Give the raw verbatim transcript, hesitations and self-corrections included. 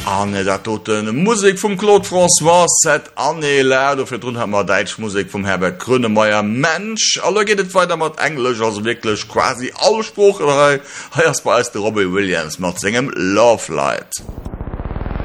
Anne dat tot Musik vum Claude François set Anne Lä fir run hammer Deitsch Musik vum Herbert Grönemeier Mensch. Alle gehtt weiter mat Englisch ass wirklich quasi Ausspruch heiers bei de Robbie Williams mat segem Love Light.